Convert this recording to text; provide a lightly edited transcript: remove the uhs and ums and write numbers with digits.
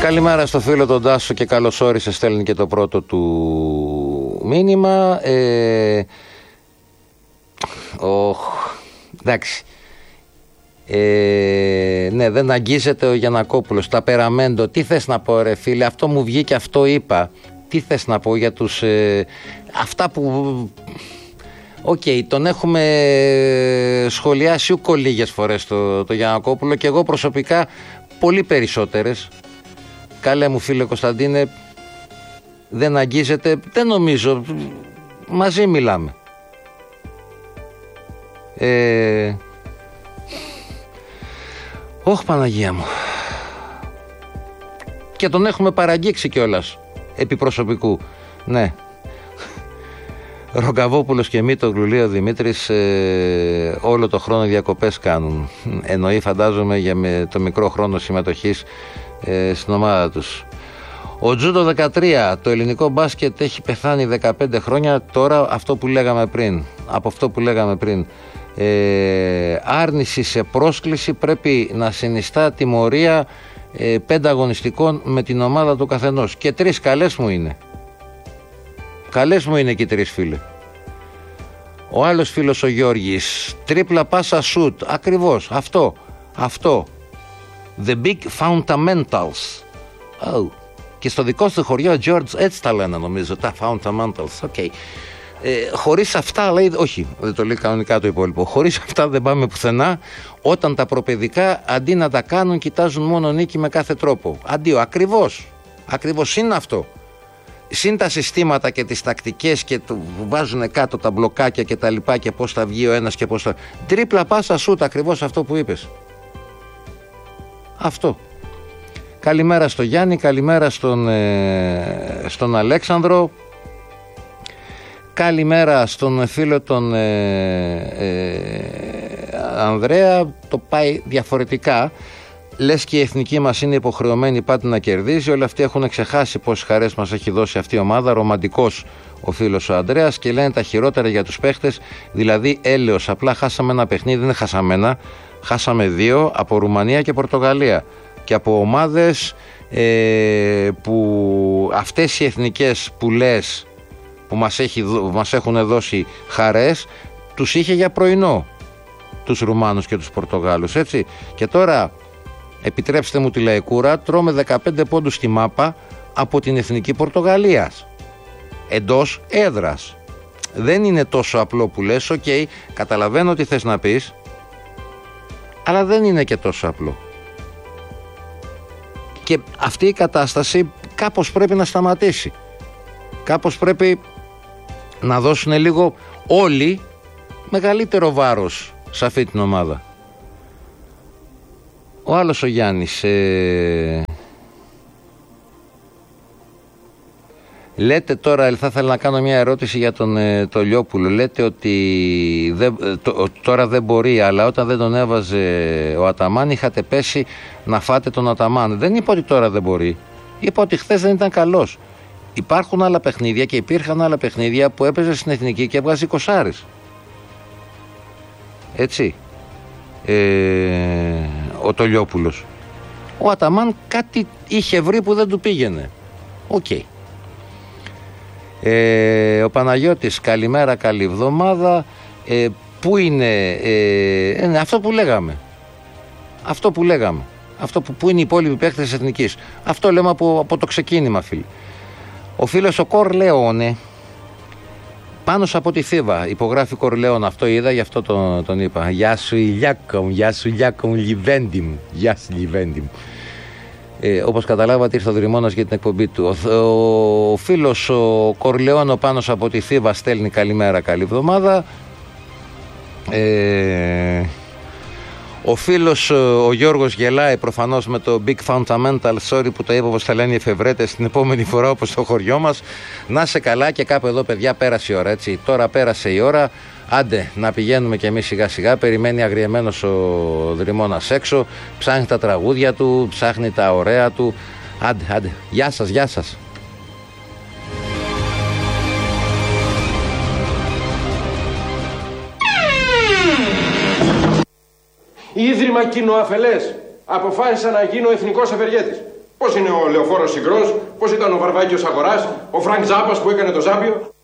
Καλημέρα στο φίλο τον Τάσο και καλώς όρισε, στέλνει και το πρώτο του μήνυμα. Εντάξει. Ναι, δεν αγγίζεται ο Γιαννακόπουλος. Τα περαμέντο, τι θες να πω ρε φίλε, αυτό μου βγήκε, αυτό είπα. Τι θες να πω για τους αυτά που τον έχουμε σχολιάσει ούκο λίγες φορές το Γιαννακόπουλο, και εγώ προσωπικά πολύ περισσότερες. Καλέ μου φίλε Κωνσταντίνε, δεν αγγίζεται, δεν νομίζω, μαζί μιλάμε. Παναγία μου. Και τον έχουμε παραγγίξει κιόλας, επί προσωπικού. Ναι. Ρογκαβόπουλος και Μήτογλου, λέει ο Δημήτρης, όλο το χρόνο διακοπές κάνουν. Εννοεί, φαντάζομαι, για το μικρό χρόνο συμμετοχής στην ομάδα τους. Ο Τζούντο 13, το ελληνικό μπάσκετ έχει πεθάνει 15 χρόνια τώρα, από αυτό που λέγαμε πριν. Άρνηση σε πρόσκληση πρέπει να συνιστά τιμωρία 5 αγωνιστικών με την ομάδα του καθενός. Και 3 καλές μου είναι. Καλές μου είναι και οι 3, φίλε. Ο άλλος φίλος ο Γιώργης, τρίπλα πάσα σουτ, ακριβώς αυτό. The big fundamentals. Και στο δικό σου χωριό, George, έτσι τα λένε νομίζω, τα fundamentals. Okay. Χωρίς αυτά, λέει, όχι, δεν το λέει κανονικά το υπόλοιπο. Χωρίς αυτά δεν πάμε πουθενά. Όταν τα προπαιδικά αντί να τα κάνουν, κοιτάζουν μόνο νίκη με κάθε τρόπο. Αντίο, ακριβώς είναι αυτό. Συν τα συστήματα και τις τακτικές και βάζουν κάτω τα μπλοκάκια και τα λοιπά και πώς θα βγει ο ένας και πώς θα... Τρίπλα πάσα σούτ, ακριβώς αυτό που είπες. Αυτό. Καλημέρα στο Γιάννη, καλημέρα στον Αλέξανδρο. Καλημέρα στον φίλο τον Ανδρέα. Το πάει διαφορετικά. Λες και η εθνική μας είναι υποχρεωμένη πάντα να κερδίζει. Όλοι αυτοί έχουν ξεχάσει πόσες χαρές μας έχει δώσει αυτή η ομάδα. Ρομαντικός ο φίλος ο Ανδρέας, και λένε τα χειρότερα για τους παίχτες. Δηλαδή έλεος, απλά χάσαμε ένα παιχνίδι. Δεν χάσαμε ένα, χάσαμε 2 από Ρουμανία και Πορτογαλία. Και από ομάδες που αυτές οι εθνικές που λες, που μας έχουν δώσει χαρές, τους είχε για πρωινό τους Ρουμάνους και τους Πορτογάλους, έτσι. Και τώρα, επιτρέψτε μου τη λαϊκούρα, τρώμε 15 πόντους στη μάπα από την εθνική Πορτογαλίας, εντός έδρας. Δεν είναι τόσο απλό που λες, καταλαβαίνω τι θες να πεις, αλλά δεν είναι και τόσο απλό. Και αυτή η κατάσταση κάπως πρέπει να σταματήσει. Κάπως πρέπει να δώσουν λίγο όλοι μεγαλύτερο βάρος σε αυτή την ομάδα. Ο άλλος ο Γιάννης, λέτε τώρα, θα ήθελα να κάνω μια ερώτηση για τον Λιόπουλο. Λέτε ότι τώρα δεν μπορεί, αλλά όταν δεν τον έβαζε ο Αταμάν είχατε πέσει να φάτε τον Αταμάν. Δεν είπα ότι τώρα δεν μπορεί. Είπα ότι χθες δεν ήταν καλός. Υπάρχουν άλλα παιχνίδια και υπήρχαν άλλα παιχνίδια που έπαιζε στην εθνική και έβγαζε 20. Έτσι. Ο Τολιόπουλος. Ο Αταμάν κάτι είχε βρει που δεν του πήγαινε. Οκ. Ο Παναγιώτης, καλημέρα, καλή εβδομάδα. Πού είναι αυτό που λέγαμε. Αυτό που είναι οι υπόλοιποι παίκτες της εθνικής. Αυτό λέμε από το ξεκίνημα, φίλοι. Ο φίλος ο Κορλεόνε, πάνω από τη Θήβα, υπογράφει Κορλεόν. Αυτό είδα, γι' αυτό τον είπα. Γεια σου Ηλιάκο μου, Λιβέντι μου. Γεια σου Λιβέντι μου. Όπως καταλάβατε, ήρθε ο Δρυμώνας για την εκπομπή του. Ο φίλος ο Κορλεόν, πάνω από τη Θήβα, στέλνει καλημέρα, καλή εβδομάδα. Ο φίλος ο Γιώργος γελάει προφανώς με το Big Fundamental. Sorry που το είπα όπως θα λένε οι εφευρέτες, την επόμενη φορά όπως στο χωριό μας. Να σε καλά, και κάπου εδώ, παιδιά, πέρασε η ώρα, έτσι. Τώρα πέρασε η ώρα. Άντε να πηγαίνουμε κι εμείς σιγά σιγά. Περιμένει αγριεμένος ο Δρυμώνας έξω. Ψάχνει τα τραγούδια του, ψάχνει τα ωραία του. Άντε. Γεια σας. Ίδρυμα Κοινοαφελές. Αποφάσισα να γίνω εθνικός ευεργέτης. Πώς είναι ο Λεωφόρος Σιγκρός, πώς ήταν ο Βαρβάκιος Αγοράς, ο Φρανκ Ζάπας που έκανε το Ζάπιο.